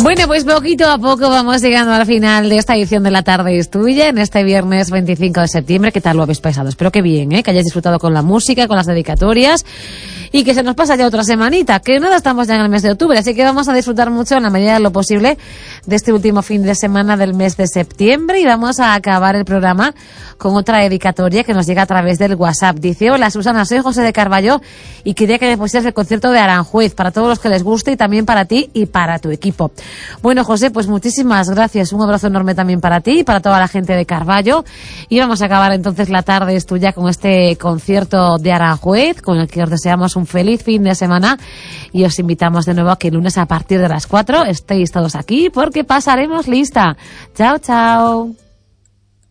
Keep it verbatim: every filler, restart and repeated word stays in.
Bueno, pues poquito a poco vamos llegando al final de esta edición de La Tarde es Tuya, en este viernes veinticinco de septiembre. ¿Qué tal lo habéis pasado? Espero que bien, ¿eh? Que hayáis disfrutado con la música, con las dedicatorias y que se nos pasa ya otra semanita, que nada, estamos ya en el mes de octubre, así que vamos a disfrutar mucho en la medida de lo posible de este último fin de semana del mes de septiembre y vamos a acabar el programa con otra dedicatoria que nos llega a través del WhatsApp. Dice: hola Susana, soy José de Carballo y quería que me pusieras el concierto de Aranjuez para todos los que les guste y también para ti y para tu equipo. Bueno, José, pues muchísimas gracias, un abrazo enorme también para ti y para toda la gente de Carballo, y vamos a acabar entonces La Tarde es Tuya con este concierto de Aranjuez, con el que os deseamos un feliz fin de semana y os invitamos de nuevo a que el lunes a partir de las cuatro estéis todos aquí porque pasaremos lista. Chao, chao.